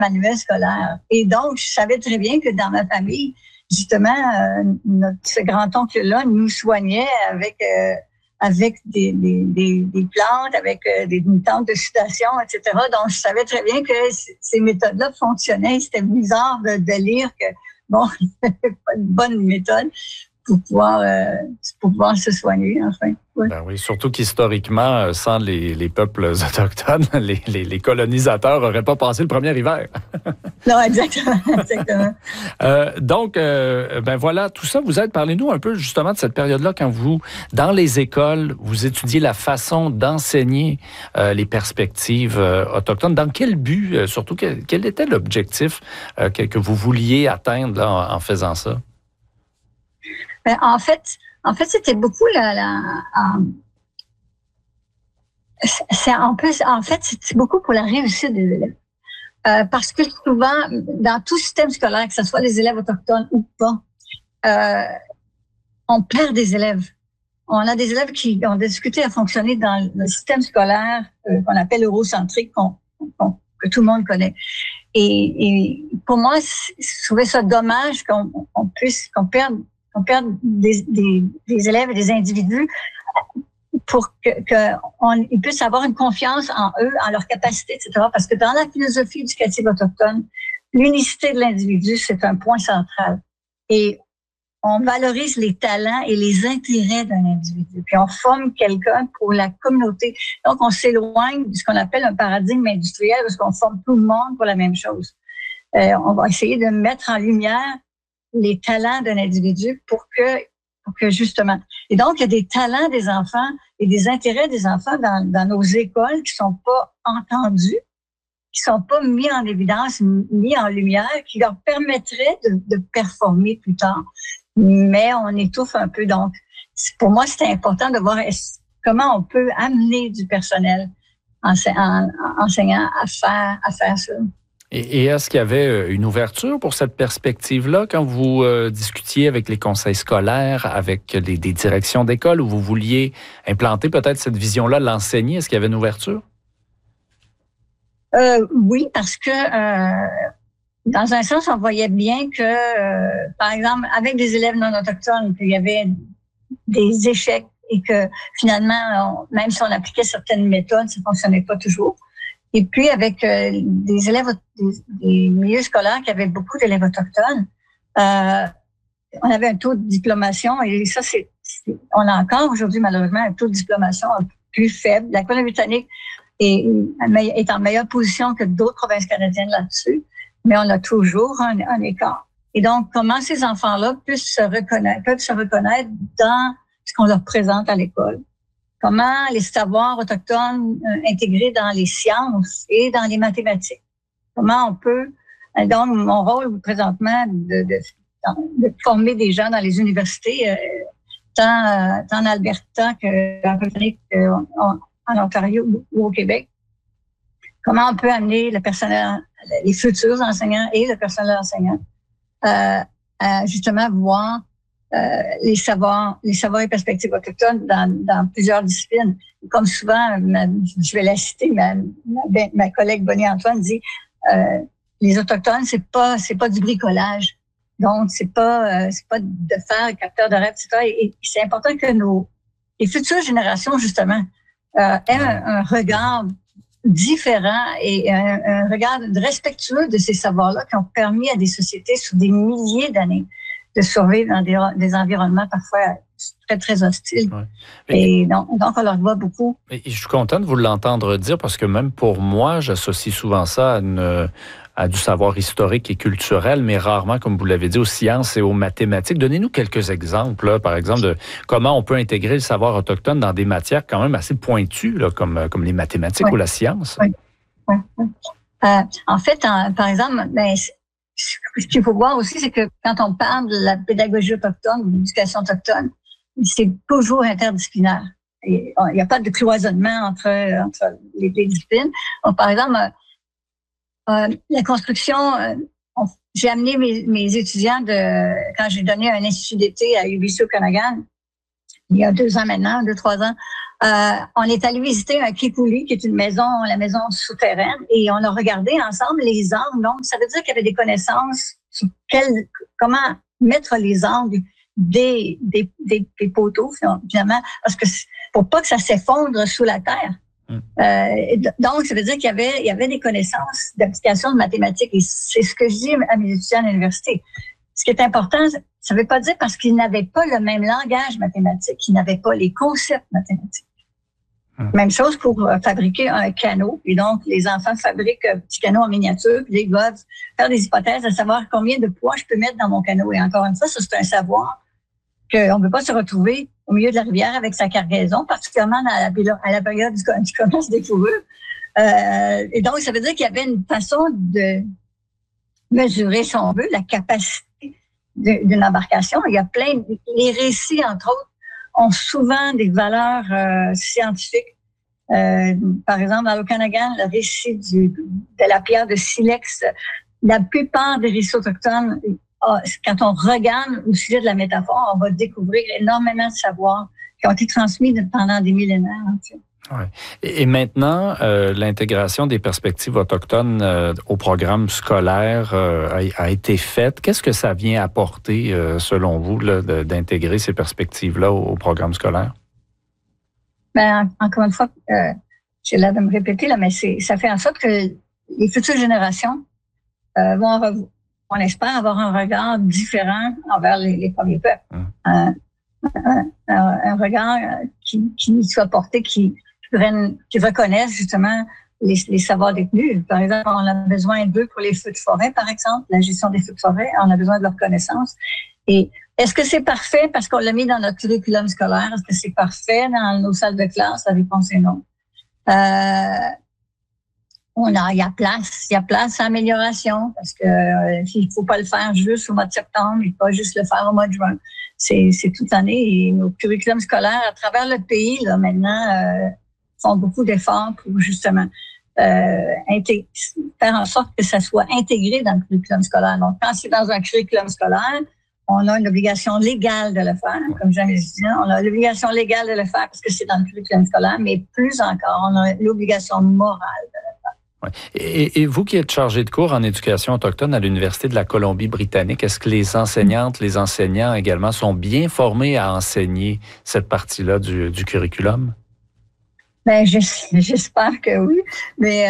manuel scolaire. Et donc, je savais très bien que dans ma famille, justement, ce grand-oncle-là nous soignait avec des plantes, avec une tente de sudation, etc. Donc, je savais très bien que ces méthodes-là fonctionnaient. C'était bizarre de lire que, bon, c'était pas une bonne méthode pour pouvoir se soigner, enfin. Ouais. Ben oui, surtout qu'historiquement, sans les peuples autochtones, les colonisateurs n'auraient pas passé le premier hiver. Non, exactement. Donc, ben voilà, tout ça vous aide. Parlez-nous un peu justement de cette période-là quand vous, dans les écoles, vous étudiez la façon d'enseigner les perspectives autochtones. Dans quel but, surtout, quel était l'objectif que vous vouliez atteindre là, en faisant ça? Ben, en fait, c'était beaucoup c'est beaucoup pour la réussite des élèves. Parce que souvent, dans tout système scolaire, que ce soit les élèves autochtones ou pas, on perd des élèves. On a des élèves qui ont des difficultés à fonctionner dans le système scolaire qu'on appelle eurocentrique, que tout le monde connaît. Et pour moi, je trouvais ça dommage qu'on perde des élèves et des individus pour qu'ils puissent avoir une confiance en eux, en leur capacité, etc. Parce que dans la philosophie éducative autochtone, l'unicité de l'individu, c'est un point central. Et on valorise les talents et les intérêts d'un individu. Puis on forme quelqu'un pour la communauté. Donc, on s'éloigne de ce qu'on appelle un paradigme industriel, parce qu'on forme tout le monde pour la même chose. On va essayer de mettre en lumière les talents d'un individu pour que justement. Et donc, il y a des talents des enfants et des intérêts des enfants dans nos écoles qui sont pas entendus, qui sont pas mis en évidence, mis en lumière, qui leur permettraient de performer plus tard. Mais on étouffe un peu. Donc, pour moi, c'était important de voir comment on peut amener du personnel enseignant à faire ça. Et est-ce qu'il y avait une ouverture pour cette perspective-là quand vous discutiez avec les conseils scolaires, avec des directions d'école, où vous vouliez implanter peut-être cette vision-là, l'enseigner? Est-ce qu'il y avait une ouverture? Oui, parce que dans un sens, on voyait bien que, par exemple, avec des élèves non autochtones, qu'il y avait des échecs et que finalement, même si on appliquait certaines méthodes, ça ne fonctionnait pas toujours. Et puis, avec des élèves des milieux scolaires qui avaient beaucoup d'élèves autochtones, on avait un taux de diplomation, et ça, on a encore aujourd'hui, malheureusement, un taux de diplomation un peu plus faible. La Colombie-Britannique est en meilleure position que d'autres provinces canadiennes là-dessus, mais on a toujours un écart. Et donc, comment ces enfants-là peuvent se reconnaître dans ce qu'on leur présente à l'école? Comment les savoirs autochtones intégrés dans les sciences et dans les mathématiques? Comment on peut... Donc, mon rôle présentement, de former des gens dans les universités, tant en Alberta qu'en Ontario ou au Québec. Comment on peut amener le personnel, les futurs enseignants et le personnel enseignant à justement voir les savoirs et perspectives autochtones dans plusieurs disciplines. Comme souvent, je vais la citer, ma collègue Bonnie Antoine dit les autochtones, c'est pas du bricolage. Donc, c'est pas de faire un capteur de rêve, etc. Et c'est important que les futures générations, justement, aient un regard différent et un regard respectueux de ces savoirs-là qui ont permis à des sociétés sur des milliers d'années de survivre dans des environnements parfois très, très hostiles. Ouais. Et donc, on leur doit beaucoup. Et je suis content de vous l'entendre dire parce que même pour moi, j'associe souvent ça à du savoir historique et culturel, mais rarement, comme vous l'avez dit, aux sciences et aux mathématiques. Donnez-nous quelques exemples, là, par exemple, de comment on peut intégrer le savoir autochtone dans des matières quand même assez pointues, là, comme les mathématiques ou la science. Oui. En fait, par exemple, ce qu'il faut voir aussi, c'est que quand on parle de la pédagogie autochtone ou de l'éducation autochtone, c'est toujours interdisciplinaire. Il n'y a pas de cloisonnement entre les disciplines. Donc, par exemple, la construction, j'ai amené mes étudiants quand j'ai donné un institut d'été à UBC au Okanagan, il y a 2 ans maintenant, 2-3 ans, on est allé visiter un kikuli, qui est une maison, la maison souterraine, et on a regardé ensemble les angles. Donc, ça veut dire qu'il y avait des connaissances sur comment mettre les angles des poteaux, finalement, parce que pour pas que ça s'effondre sous la terre. Donc, ça veut dire qu'il y avait des connaissances d'application de mathématiques. Et c'est ce que je dis à mes étudiants à l'université. Ce qui est important, ça ne veut pas dire parce qu'ils n'avaient pas le même langage mathématique, qu'ils n'avaient pas les concepts mathématiques. Même chose pour fabriquer un canot. Et donc, les enfants fabriquent un petit canot en miniature, puis ils doivent faire des hypothèses à savoir combien de poids je peux mettre dans mon canot. Et encore une fois, ça, c'est un savoir qu'on ne peut pas se retrouver au milieu de la rivière avec sa cargaison, particulièrement à la période du commerce des fourrures. Et donc, ça veut dire qu'il y avait une façon de mesurer, si on veut, la capacité d'une embarcation. Il y a les récits, entre autres, ont souvent des valeurs scientifiques. Par exemple, dans l'Okanagan, le récit de la pierre de silex, la plupart des récits autochtones, quand on regarde au sujet de la métaphore, on va découvrir énormément de savoirs qui ont été transmis pendant des millénaires. Ouais. Et maintenant, l'intégration des perspectives autochtones au programme scolaire a été faite. Qu'est-ce que ça vient apporter, selon vous, là, d'intégrer ces perspectives-là au programme scolaire? Ben, encore une fois, j'ai l'air de me répéter, là, mais ça fait en sorte que les futures générations vont, on espère, avoir un regard différent envers les premiers peuples. Un regard qui soit porté, qui reconnaissent justement les savoirs détenus. Par exemple, on a besoin d'eux pour les feux de forêt, par exemple, la gestion des feux de forêt, on a besoin de leur connaissance. Et est-ce que c'est parfait parce qu'on l'a mis dans notre curriculum scolaire? Est-ce que c'est parfait dans nos salles de classe? La réponse est non. Il y a place à amélioration parce que il faut pas le faire juste au mois de septembre, il faut pas juste le faire au mois de juin. C'est toute l'année et nos curriculums scolaires à travers le pays, là, maintenant, font beaucoup d'efforts pour justement faire en sorte que ça soit intégré dans le curriculum scolaire. Donc, quand c'est dans un curriculum scolaire, on a une obligation légale de le faire, comme j'avais dit. On a l'obligation légale de le faire parce que c'est dans le curriculum scolaire, mais plus encore, on a l'obligation morale de le faire. Ouais. Et vous qui êtes chargé de cours en éducation autochtone à l'Université de la Colombie-Britannique, est-ce que les enseignantes, les enseignants également sont bien formés à enseigner cette partie-là du curriculum? Ben, j'espère que oui, mais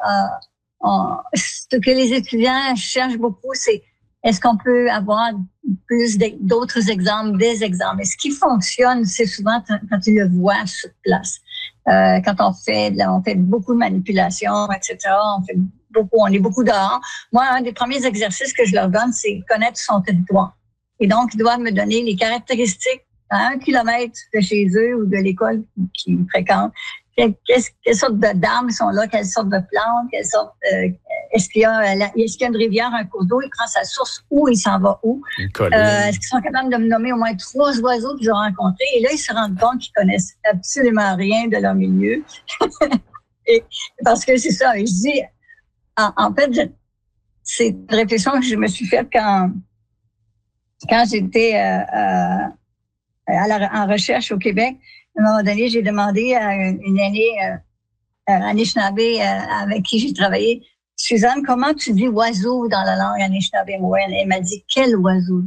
ce que les étudiants cherchent beaucoup, c'est est-ce qu'on peut avoir plus d'autres exemples, des exemples. Et ce qui fonctionne, c'est souvent quand ils le voient sur place. Quand on fait beaucoup de manipulations, etc. On est beaucoup dehors. Moi, un des premiers exercices que je leur donne, c'est connaître son territoire. Et donc, ils doivent me donner les caractéristiques à 1 kilomètre de chez eux ou de l'école qu'ils fréquentent. Quelle sorte d'arbres sont là, quelle sorte de plantes, est-ce qu'il y a une rivière, un cours d'eau, il prend sa source où, il s'en va où. Est-ce qu'ils sont capables de me nommer au moins 3 oiseaux qu'ils ont rencontrés? Et là, ils se rendent compte qu'ils connaissent absolument rien de leur milieu. Et parce que c'est ça, je dis, en fait, c'est une réflexion que je me suis faite quand j'étais en recherche au Québec. À un moment donné, j'ai demandé à une aînée Anishinaabe avec qui j'ai travaillé, Suzanne, comment tu dis oiseau dans la langue Anishinaabe-Moine? Elle m'a dit, quel oiseau?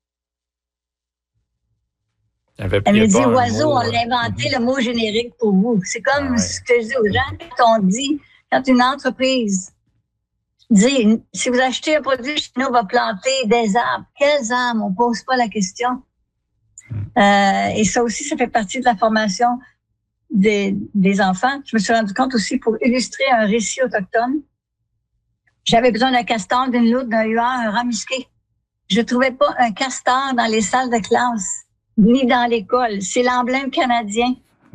Elle m'a dit, oiseau, on l'a inventé le mot générique pour vous. C'est comme ce que je dis aux gens, quand une entreprise dit, si vous achetez un produit chez nous, on va planter des arbres. Quels arbres? On ne pose pas la question. Et ça aussi, ça fait partie de la formation des enfants. Je me suis rendu compte aussi pour illustrer un récit autochtone. J'avais besoin d'un castor, d'une loutre, d'un huard, un rat musqué. Je trouvais pas un castor dans les salles de classe, ni dans l'école. C'est l'emblème canadien.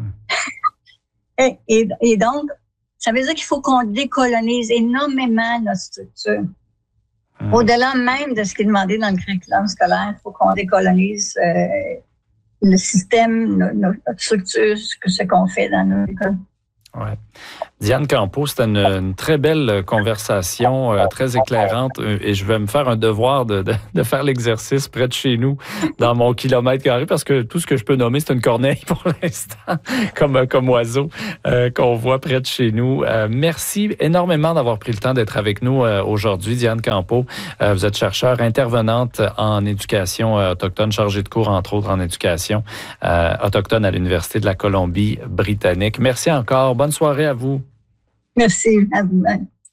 et donc, ça veut dire qu'il faut qu'on décolonise énormément notre structure. Au-delà même de ce qui est demandé dans le curriculum scolaire, il faut qu'on décolonise le système, notre structure, ce qu'on fait dans nos écoles. Ouais. Diane Campeau, c'était une très belle conversation, très éclairante, et je vais me faire un devoir de faire l'exercice près de chez nous, dans mon kilomètre carré, parce que tout ce que je peux nommer, c'est une corneille pour l'instant, comme oiseau qu'on voit près de chez nous. Merci énormément d'avoir pris le temps d'être avec nous aujourd'hui, Diane Campeau. Vous êtes chercheure intervenante en éducation autochtone, chargée de cours, entre autres, en éducation autochtone à l'Université de la Colombie-Britannique. Merci encore. Bonne soirée à vous. Merci à vous.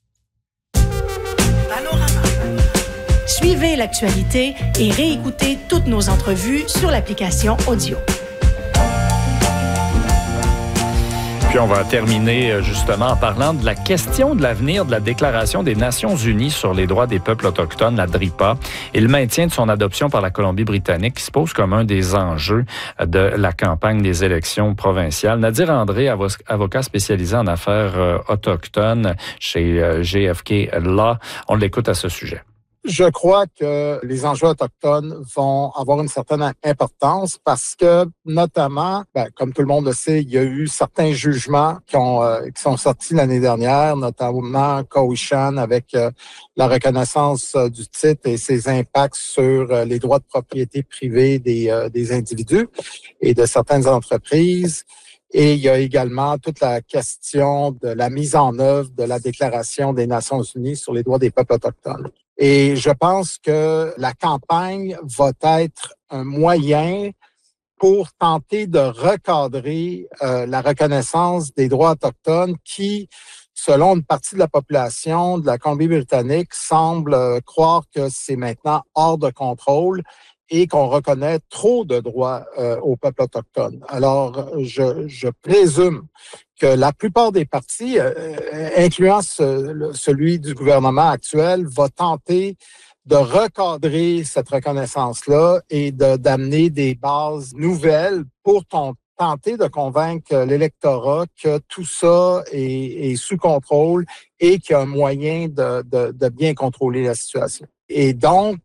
Suivez l'actualité et réécoutez toutes nos entrevues sur l'application Audio. Puis on va terminer justement en parlant de la question de l'avenir de la Déclaration des Nations unies sur les droits des peuples autochtones, la DRIPA, et le maintien de son adoption par la Colombie-Britannique qui se pose comme un des enjeux de la campagne des élections provinciales. Nadir André, avocat spécialisé en affaires autochtones chez GFK Law, on l'écoute à ce sujet. Je crois que les enjeux autochtones vont avoir une certaine importance parce que, notamment, comme tout le monde le sait, il y a eu certains jugements qui sont sortis l'année dernière, notamment Cowichan avec la reconnaissance du titre et ses impacts sur les droits de propriété privée des individus et de certaines entreprises. Et il y a également toute la question de la mise en œuvre de la Déclaration des Nations unies sur les droits des peuples autochtones. Et je pense que la campagne va être un moyen pour tenter de recadrer la reconnaissance des droits autochtones qui, selon une partie de la population de la Colombie-Britannique, semble croire que c'est maintenant hors de contrôle et qu'on reconnaît trop de droits au peuple autochtone. Alors, je présume que la plupart des partis, incluant celui du gouvernement actuel, va tenter de recadrer cette reconnaissance-là et d'amener des bases nouvelles pour tenter de convaincre l'électorat que tout ça est sous contrôle et qu'il y a un moyen de bien contrôler la situation. Et donc,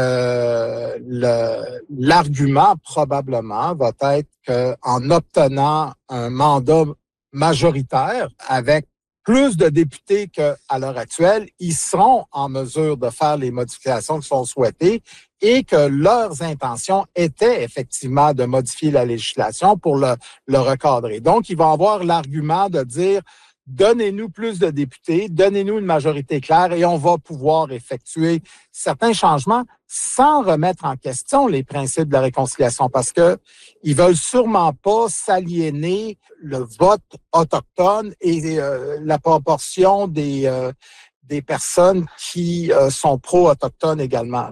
l'argument probablement va être qu'en obtenant un mandat majoritaire avec plus de députés qu'à l'heure actuelle, ils seront en mesure de faire les modifications qui sont souhaitées et que leurs intentions étaient effectivement de modifier la législation pour le recadrer. Donc, ils vont avoir l'argument de dire donnez-nous plus de députés, donnez-nous une majorité claire et on va pouvoir effectuer certains changements sans remettre en question les principes de la réconciliation parce que ils veulent sûrement pas s'aliéner le vote autochtone et la proportion des personnes qui sont pro-autochtones également.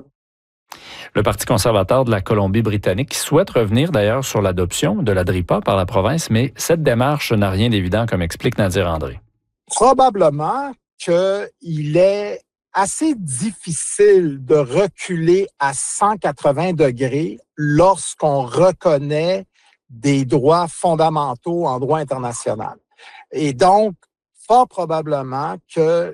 Le Parti conservateur de la Colombie-Britannique souhaite revenir d'ailleurs sur l'adoption de la DRIPA par la province, mais cette démarche n'a rien d'évident, comme explique Nadir André. Probablement qu'il est assez difficile de reculer à 180 degrés lorsqu'on reconnaît des droits fondamentaux en droit international. Et donc, fort probablement que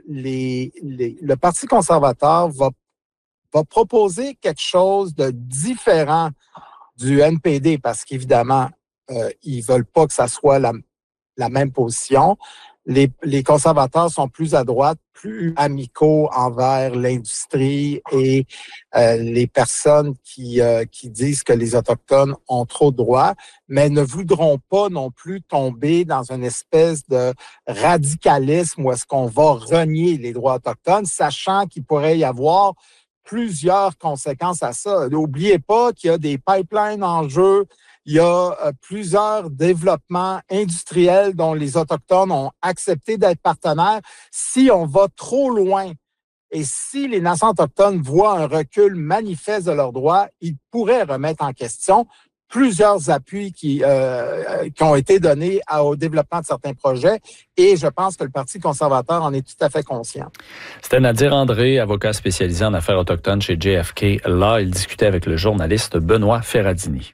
le Parti conservateur va proposer quelque chose de différent du NPD parce qu'évidemment, ils veulent pas que ça soit la même position. Les conservateurs sont plus à droite, plus amicaux envers l'industrie et les personnes qui disent que les Autochtones ont trop de droits, mais ne voudront pas non plus tomber dans une espèce de radicalisme où est-ce qu'on va renier les droits autochtones, sachant qu'il pourrait y avoir plusieurs conséquences à ça. N'oubliez pas qu'il y a des pipelines en jeu, il y a plusieurs développements industriels dont les Autochtones ont accepté d'être partenaires. Si on va trop loin et si les nations autochtones voient un recul manifeste de leurs droits, ils pourraient remettre en question plusieurs appuis qui ont été donnés au développement de certains projets et je pense que le Parti conservateur en est tout à fait conscient. C'était Nadir André, avocat spécialisé en affaires autochtones chez JFK Law. Il discutait avec le journaliste Benoît Ferradini.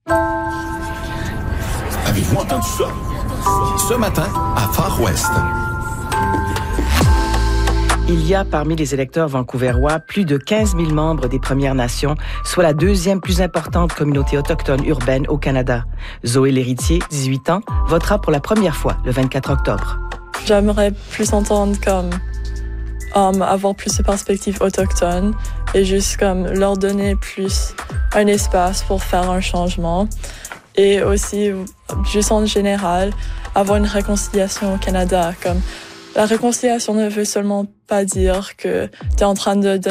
Avez-vous entendu ça? Ce matin, à Far West. Il y a parmi les électeurs vancouverois plus de 15 000 membres des Premières Nations, soit la deuxième plus importante communauté autochtone urbaine au Canada. Zoé L'Héritier, 18 ans, votera pour la première fois le 24 octobre. J'aimerais plus entendre avoir plus de perspectives autochtones et juste leur donner plus un espace pour faire un changement. Et aussi, juste en général, avoir une réconciliation au Canada. La réconciliation ne veut seulement pas dire que tu es en train de donner